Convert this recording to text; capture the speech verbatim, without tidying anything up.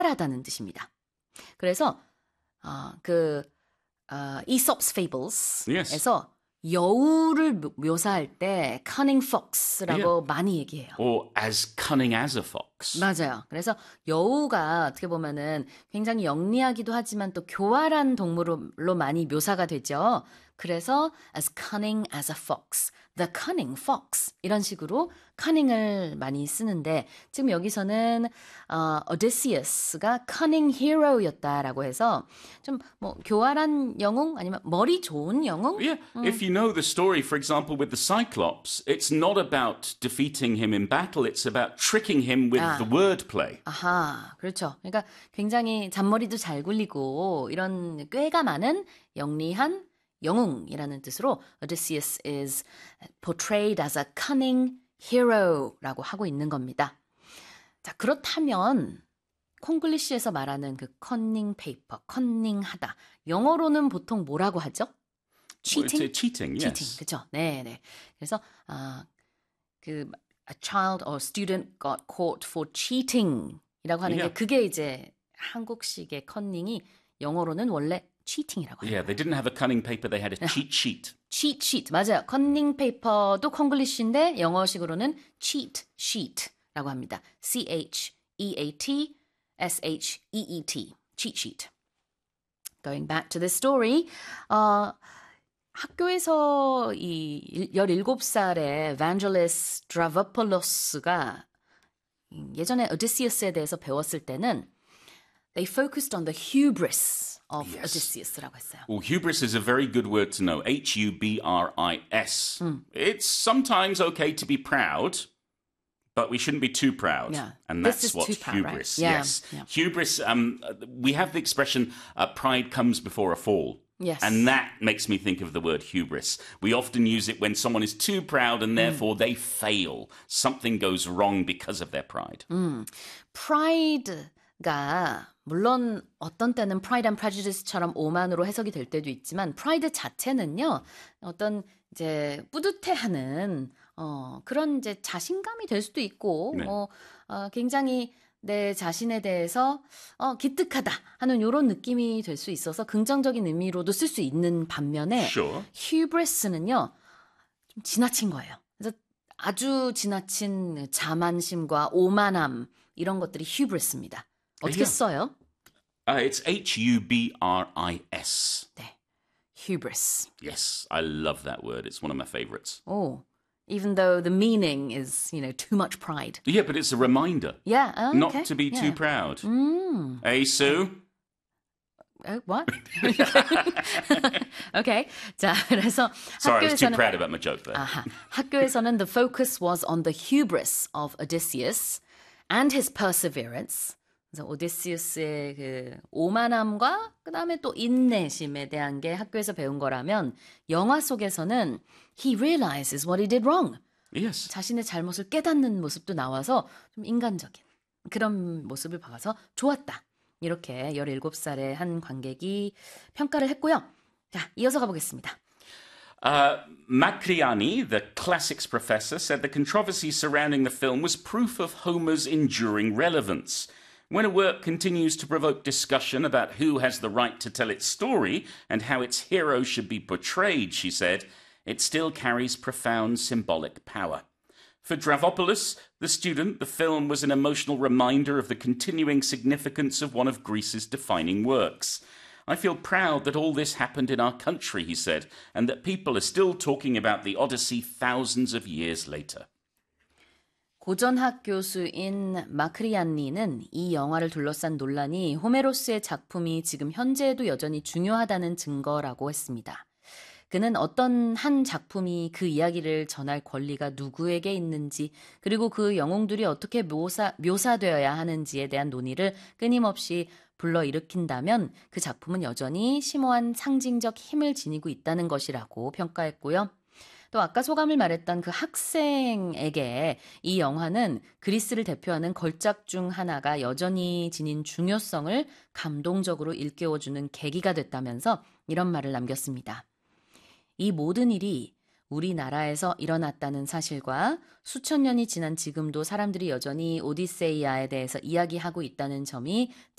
하다는 뜻입니다. 그래서 어, 그 어, Aesop's Fables에서 Yes. 여우를 묘사할 때 cunning fox라고 Yeah. 많이 얘기해요. Or as cunning as a fox. 맞아요. 그래서 여우가 어떻게 보면은 굉장히 영리하기도 하지만 또 교활한 동물로 많이 묘사가 되죠. 그래서 as cunning as a fox, the cunning fox 이런 식으로 cunning을 많이 쓰는데 지금 여기서는 어, Odysseus가 cunning hero였다라고 해서 좀 뭐 교활한 영웅 아니면 머리 좋은 영웅? Yeah, if you know the story, for example, with the Cyclops, it's not about defeating him in battle, it's about tricking him with 아. the wordplay. 아하, 그렇죠. 그러니까 굉장히 잔머리도 잘 굴리고 이런 꾀가 많은 영리한 영웅이라는 뜻으로 Odysseus is portrayed as a cunning hero라고 하고 있는 겁니다. 자, 그렇다면 콩글리시에서 말하는 그 cunning paper, cunning하다. 영어로는 보통 뭐라고 하죠? cheating? Well, it's, uh, cheating, yes. cheating, 그렇죠. 네, 네. 그래서 아, 그 a child or student got caught for cheating이라고 하는 Yeah. 게 그게 이제 한국식의 커닝이 영어로는 원래 cheating이라고 해요. Yeah, they didn't have a cunning paper, they had a cheat sheet. cheat sheet 맞아요. 커닝 페이퍼도 콩글리시인데 영어식으로는 cheat sheet라고 합니다. C H E A T S H E E T cheat sheet. Going back to this story, 어, 학교에서 이 열일곱 살의 Vangelis Dravopolos가 예전에 오디시우스에 대해서 배웠을 때는 they focused on the hubris of Yes. Odysseus라고 했어요. Well, hubris is a very good word to know. H U B R I S. It's sometimes okay to be proud, but we shouldn't be too proud. Yeah. And This that's is what too proud, right? hubris. Yeah, Yes. yeah. Hubris, um, we have the expression, uh, pride comes before a fall. Yes. And that makes me think of the word hubris. We often use it when someone is too proud and therefore they fail. Something goes wrong because of their pride. 음, pride가 물론 어떤 때는 pride and prejudice처럼 오만으로 해석이 될 때도 있지만 pride 자체는요. 어떤 이제 뿌듯해하는 어, 그런 이제 자신감이 될 수도 있고 네. 뭐 어, 굉장히 내 자신에 대해서 어, 기특하다 하는 이런 느낌이 될 수 있어서 긍정적인 의미로도 쓸 수 있는 반면에 Sure. hubris는요. 좀 지나친 거예요. 그래서 아주 지나친 자만심과 오만함 이런 것들이 hubris입니다. 어떻게 Yeah. 써요? Uh, it's H U B R I S. 네, hubris. Yes, I love that word. It's one of my favorites. Oh, even though the meaning is, you know, too much pride. Yeah, but it's a reminder Yeah, oh, not okay. to be yeah. too proud. 음. Hey, Sue? Oh, what? okay. 자, 그래서 Sorry, I was too 학교에서는 proud about my joke there. 아하, 학교에서는 the focus was on the hubris of Odysseus and his perseverance. 그래서 오디시우스의 그 오만함과 그다음에 또 인내심에 대한 게 학교에서 배운 거라면 영화 속에서는 he realizes what he did wrong. Yes. 자신의 잘못을 깨닫는 모습도 나와서 좀 인간적인 그런 모습을 봐서 좋았다. 이렇게 열일곱 살의 한 관객이 평가를 했고요. 자, 이어서 가보겠습니다. Uh, Macriani, the classics professor, said the controversy surrounding the film was proof of Homer's enduring relevance. When a work continues to provoke discussion about who has the right to tell its story and how its hero should be portrayed, she said, it still carries profound symbolic power. For Dravopoulos, the student, the film was an emotional reminder of the continuing significance of one of Greece's defining works. I feel proud that all this happened in our country, he said, and that people are still talking about the Odyssey thousands of years later. 고전학 교수인 마크리안니는 이 영화를 둘러싼 논란이 호메로스의 작품이 지금 현재에도 여전히 중요하다는 증거라고 했습니다. 그는 어떤 한 작품이 그 이야기를 전할 권리가 누구에게 있는지 그리고 그 영웅들이 어떻게 묘사, 묘사되어야 하는지에 대한 논의를 끊임없이 불러일으킨다면 그 작품은 여전히 심오한 상징적 힘을 지니고 있다는 것이라고 평가했고요. 또 아까 소감을 말했던 그 학생에게 이 영화는 그리스를 대표하는 걸작 중 하나가 여전히 지닌 중요성을 감동적으로 일깨워주는 계기가 됐다면서 이런 말을 남겼습니다. 이 모든 일이 우리나라에서 일어났다는 사실과 수천 년이 지난 지금도 사람들이 여전히 오디세이아에 대해서 이야기하고 있다는 점이